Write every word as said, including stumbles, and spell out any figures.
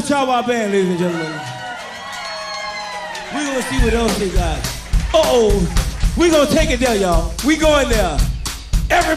Cha-Wa Band, ladies and gentlemen. We're gonna see what else they got. Uh-oh, we're gonna take it there, y'all. We going there. Everybody.